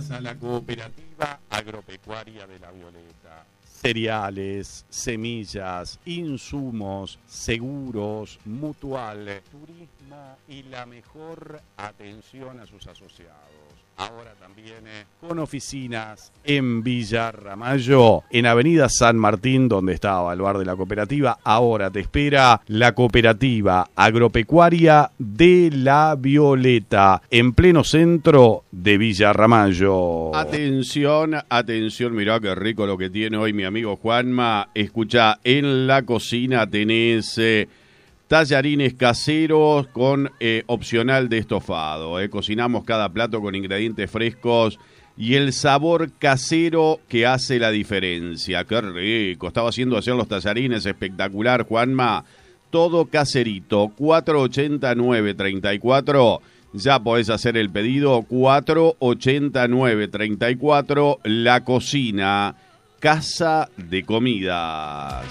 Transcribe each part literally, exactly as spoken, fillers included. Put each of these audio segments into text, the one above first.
Bienvenidas a la cooperativa agropecuaria de La Violeta. Cereales, semillas, insumos, seguros, mutual, turismo y la mejor atención a sus asociados. Ahora también eh, con oficinas en Villa Ramallo, en Avenida San Martín, donde estaba el bar de la cooperativa. Ahora te espera la cooperativa agropecuaria de La Violeta, en pleno centro de Villa Ramallo. Atención, atención, mirá qué rico lo que tiene hoy mi amigo Juanma. Escucha, en la cocina tenés... Eh, tallarines caseros con eh, opcional de estofado. Eh. Cocinamos cada plato con ingredientes frescos y el sabor casero que hace la diferencia. ¡Qué rico! Estaba haciendo hacer los tallarines, espectacular, Juanma. Todo caserito. cuatro ochenta y nueve treinta y cuatro. Ya podés hacer el pedido. cuatro ochenta y nueve treinta y cuatro. La Cocina. Casa de Comidas.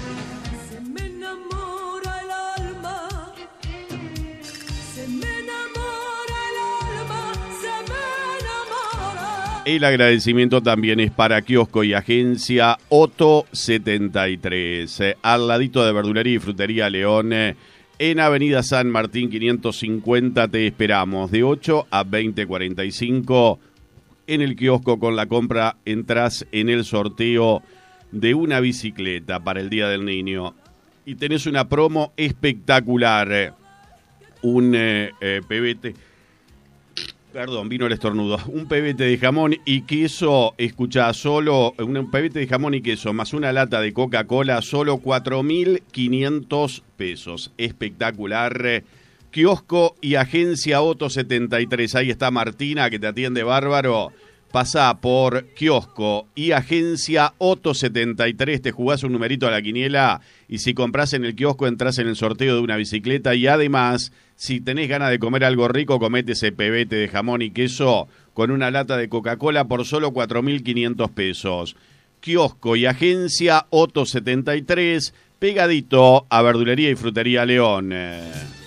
El agradecimiento también es para Kiosco y Agencia Otto setenta y tres, eh, al ladito de Verdulería y Frutería León, eh, en Avenida San Martín quinientos cincuenta. Te esperamos de ocho a veinte cuarenta y cinco. En el kiosco, con la compra entras en el sorteo de una bicicleta para el Día del Niño. Y tenés una promo espectacular, eh, un eh, eh, P V T... Perdón, vino el estornudo. Un pebete de jamón y queso, escuchá, solo un pebete de jamón y queso más una lata de Coca-Cola, solo cuatro mil quinientos pesos. Espectacular. Kiosco y Agencia Otto setenta y tres. Ahí está Martina, que te atiende bárbaro. Pasá por Kiosco y Agencia Otto setenta y tres, te jugás un numerito a la quiniela y si comprás en el kiosco entrás en el sorteo de una bicicleta y además, si tenés ganas de comer algo rico, comete ese pebete de jamón y queso con una lata de Coca-Cola por solo cuatro mil quinientos pesos. Kiosco y Agencia Otto setenta y tres, pegadito a Verdulería y Frutería León.